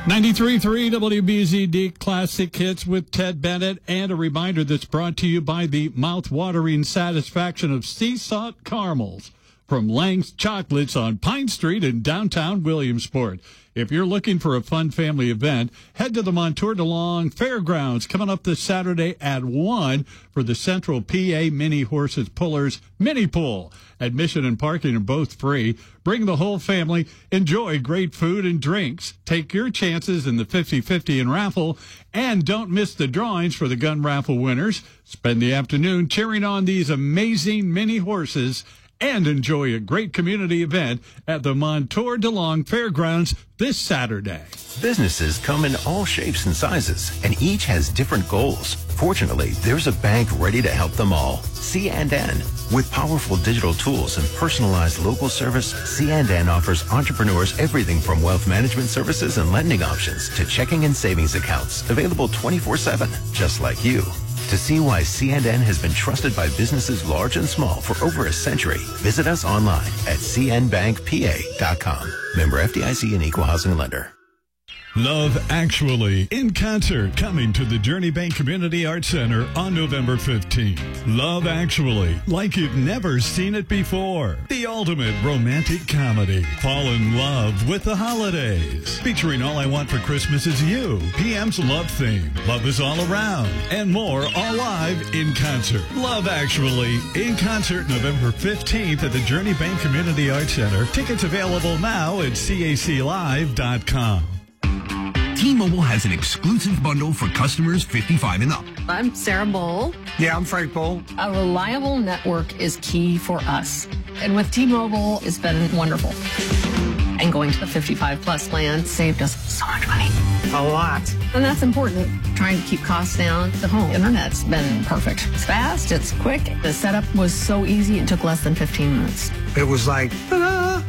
93.3 WBZD Classic Hits with Ted Bennett, and a reminder that's brought to you by the mouth-watering satisfaction of sea salt caramels from Lang's Chocolates on Pine Street in downtown Williamsport. If you're looking for a fun family event, head to the Montour DeLong Fairgrounds coming up this Saturday at 1 for the Central PA Mini Horses Pullers Mini Pool. Admission and parking are both free. Bring the whole family. Enjoy great food and drinks. Take your chances in the 50-50 and raffle. And don't miss the drawings for the gun raffle winners. Spend the afternoon cheering on these amazing mini horses and enjoy a great community event at the Montour DeLong Fairgrounds this Saturday. Businesses come in all shapes and sizes, and each has different goals. Fortunately, there's a bank ready to help them all. C&N. With powerful digital tools and personalized local service, C&N offers entrepreneurs everything from wealth management services and lending options to checking and savings accounts, available 24/7, just like you. To see why C&N has been trusted by businesses large and small for over a century, visit us online at cnbankpa.com. Member FDIC and Equal Housing Lender. Love Actually in concert coming to the Journey Bank Community Arts Center on November 15th. Love Actually, like you've never seen it before. The ultimate romantic comedy. Fall in love with the holidays. Featuring All I Want for Christmas Is You, PM's Love Theme, Love Is All Around, and more, all live in concert. Love Actually in concert November 15th at the Journey Bank Community Arts Center. Tickets available now at caclive.com. T-Mobile has an exclusive bundle for customers 55 and up. I'm Sarah Bowl. Yeah, I'm Frank Bowl. A reliable network is key for us. And with T-Mobile, it's been wonderful. And going to the 55-plus plan saved us so much money. A lot. And that's important. Trying to keep costs down. The home internet's been perfect. It's fast, it's quick. The setup was so easy, it took less than 15 minutes. It was like, ta-da!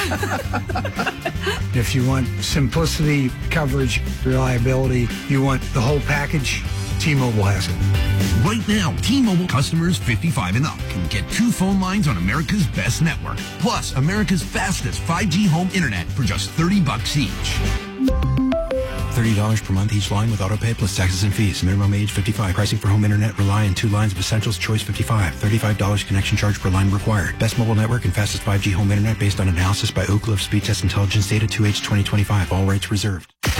If you want simplicity, coverage, reliability, you want the whole package, T-Mobile has it. Right now, T-Mobile customers 55 and up can get 2 phone lines on America's best network, plus America's fastest 5G home internet for just $30 each. $30 per month each line with autopay plus taxes and fees. Minimum age 55. Pricing for home internet rely on 2 lines of Essentials Choice 55. $35 connection charge per line required. Best mobile network and fastest 5G home internet based on analysis by Oak Cliff Speed Test Intelligence Data 2H 2025. All rights reserved.